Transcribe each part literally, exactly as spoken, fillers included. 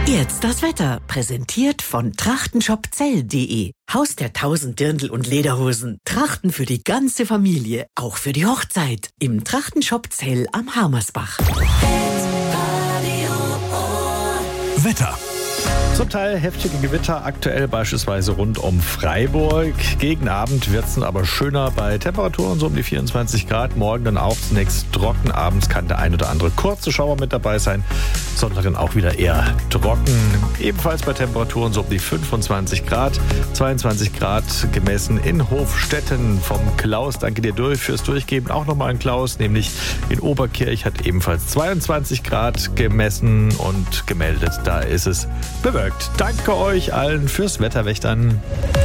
Jetzt das Wetter, präsentiert von trachtenshopzell punkt de. Haus der tausend Dirndl und Lederhosen. Trachten für die ganze Familie, auch für die Hochzeit. Im Trachtenshop Zell am Harmersbach. Wetter. Zum Teil heftige Gewitter, aktuell beispielsweise rund um Freiburg. Gegen Abend wird es dann aber schöner bei Temperaturen so um die vierundzwanzig Grad. Morgen dann auch zunächst trocken. Abends kann der ein oder andere kurze Schauer mit dabei sein. Sonntag dann auch wieder eher trocken. Ebenfalls bei Temperaturen so um die fünfundzwanzig Grad. zweiundzwanzig Grad gemessen in Hofstetten vom Klaus. Danke dir durch fürs Durchgeben. Auch nochmal ein Klaus, nämlich in Oberkirch hat ebenfalls zweiundzwanzig Grad gemessen und gemeldet. Da ist es bewölkt. Danke euch allen fürs Wetterwächtern.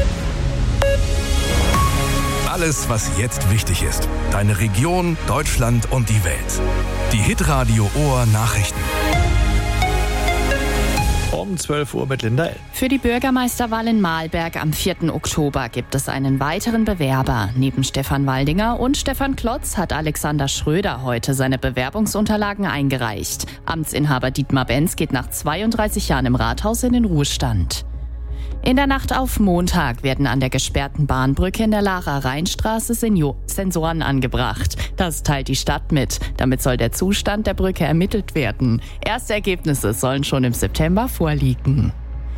Alles, was jetzt wichtig ist. Deine Region, Deutschland und die Welt. Die Hitradio Ohr Nachrichten. Um zwölf Uhr mit Linda L. Für die Bürgermeisterwahl in Mahlberg am vierten Oktober gibt es einen weiteren Bewerber. Neben Stefan Waldinger und Stefan Klotz hat Alexander Schröder heute seine Bewerbungsunterlagen eingereicht. Amtsinhaber Dietmar Benz geht nach zweiunddreißig Jahren im Rathaus in den Ruhestand. In der Nacht auf Montag werden an der gesperrten Bahnbrücke in der Lara-Rhein-Straße Sensoren angebracht. Das teilt die Stadt mit. Damit soll der Zustand der Brücke ermittelt werden. Erste Ergebnisse sollen schon im September vorliegen.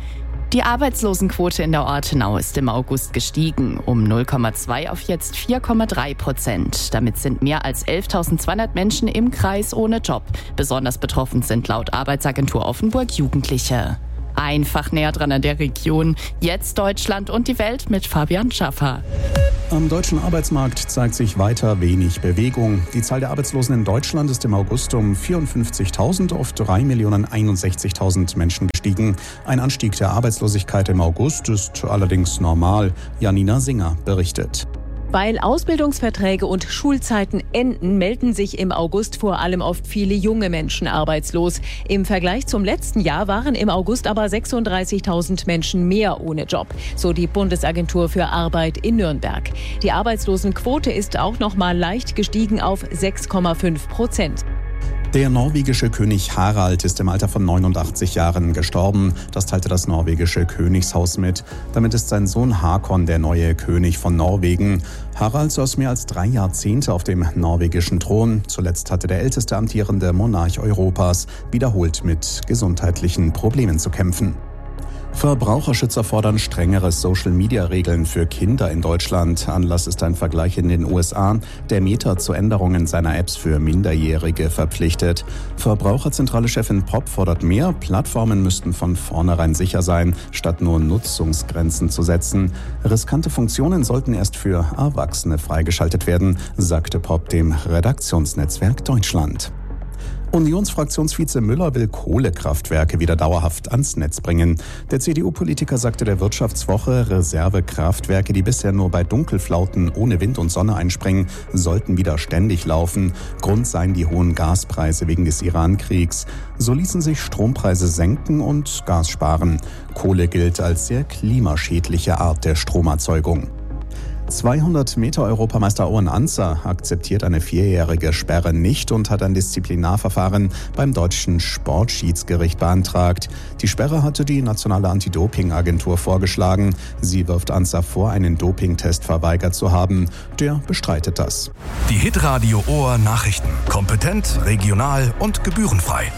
Die Arbeitslosenquote in der Ortenau ist im August gestiegen, um null Komma zwei auf jetzt vier Komma drei Prozent. Damit sind mehr als elftausendzweihundert Menschen im Kreis ohne Job. Besonders betroffen sind laut Arbeitsagentur Offenburg Jugendliche. Einfach näher dran an der Region. Jetzt Deutschland und die Welt mit Fabian Schaffer. Am deutschen Arbeitsmarkt zeigt sich weiter wenig Bewegung. Die Zahl der Arbeitslosen in Deutschland ist im August um vierundfünfzigtausend auf drei Millionen einundsechzigtausend Menschen gestiegen. Ein Anstieg der Arbeitslosigkeit im August ist allerdings normal. Janina Singer berichtet. Weil Ausbildungsverträge und Schulzeiten enden, melden sich im August vor allem oft viele junge Menschen arbeitslos. Im Vergleich zum letzten Jahr waren im August aber sechsunddreißigtausend Menschen mehr ohne Job, so die Bundesagentur für Arbeit in Nürnberg. Die Arbeitslosenquote ist auch noch mal leicht gestiegen auf sechs Komma fünf Prozent. Der norwegische König Harald ist im Alter von neunundachtzig Jahren gestorben. Das teilte das norwegische Königshaus mit. Damit ist sein Sohn Hakon der neue König von Norwegen. Harald saß mehr als drei Jahrzehnte auf dem norwegischen Thron. Zuletzt hatte der älteste amtierende Monarch Europas wiederholt mit gesundheitlichen Problemen zu kämpfen. Verbraucherschützer fordern strengere Social-Media-Regeln für Kinder in Deutschland. Anlass ist ein Vergleich in den U S A, der Meta zu Änderungen seiner Apps für Minderjährige verpflichtet. Verbraucherzentrale Chefin Popp fordert mehr. Plattformen müssten von vornherein sicher sein, statt nur Nutzungsgrenzen zu setzen. Riskante Funktionen sollten erst für Erwachsene freigeschaltet werden, sagte Popp dem Redaktionsnetzwerk Deutschland. Unionsfraktionsvize Müller will Kohlekraftwerke wieder dauerhaft ans Netz bringen. Der C D U-Politiker sagte der Wirtschaftswoche, Reservekraftwerke, die bisher nur bei Dunkelflauten ohne Wind und Sonne einspringen, sollten wieder ständig laufen. Grund seien die hohen Gaspreise wegen des Iran-Kriegs. So ließen sich Strompreise senken und Gas sparen. Kohle gilt als sehr klimaschädliche Art der Stromerzeugung. zweihundert Meter Europameister Owen Anzer akzeptiert eine vierjährige Sperre nicht und hat ein Disziplinarverfahren beim deutschen Sportschiedsgericht beantragt. Die Sperre hatte die nationale Anti-Doping-Agentur vorgeschlagen. Sie wirft Anzer vor, einen Dopingtest verweigert zu haben. Der bestreitet das. Die Hitradio Ohr Nachrichten. Kompetent, regional und gebührenfrei.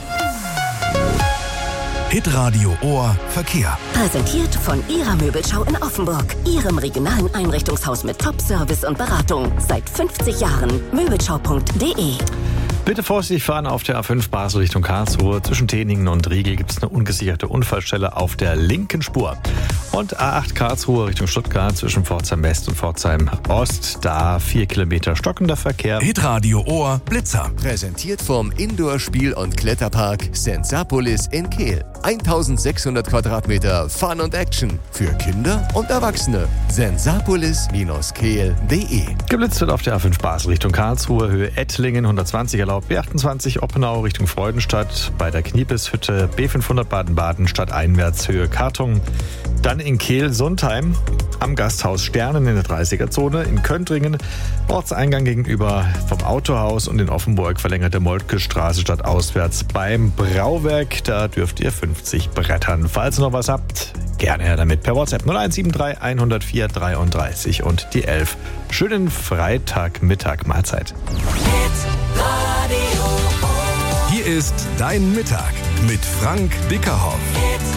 Hitradio Ohr Verkehr. Präsentiert von Ihrer Möbelschau in Offenburg. Ihrem regionalen Einrichtungshaus mit Top-Service und Beratung. Seit fünfzig Jahren. Möbelschau punkt de. Bitte vorsichtig fahren auf der A fünf Basel Richtung Karlsruhe. Zwischen Teningen und Riegel gibt es eine ungesicherte Unfallstelle auf der linken Spur. Und A acht Karlsruhe Richtung Stuttgart zwischen Pforzheim West und Pforzheim Ost. Da vier Kilometer stockender Verkehr. Hitradio Ohr Blitzer. Präsentiert vom Indoor-Spiel- und Kletterpark Sensapolis in Kehl. eintausendsechshundert Quadratmeter Fun und Action für Kinder und Erwachsene. sensapolis Bindestrich kehl punkt de. Geblitzt wird auf der A fünf Basel Richtung Karlsruhe, Höhe Ettlingen, hundertzwanzig erlaubt, B achtundzwanzig Oppenau Richtung Freudenstadt, bei der Kniepeshütte, B fünfhundert Baden-Baden stadteinwärts, Höhe Kartung. Dann in Kehl Sundheim, am Gasthaus Sternen in der dreißiger-Zone, in Köntringen, Ortseingang gegenüber vom Autohaus und in Offenburg verlängerte Moltke-Straße statt auswärts beim Brauwerk. Da dürft ihr fünfzig brettern. Falls ihr noch was habt, gerne her damit per WhatsApp null eins sieben drei hundert vier dreiunddreißig und die elf. Schönen Freitagmittag, Mahlzeit. Hier ist Dein Mittag mit Frank Dickerhoff.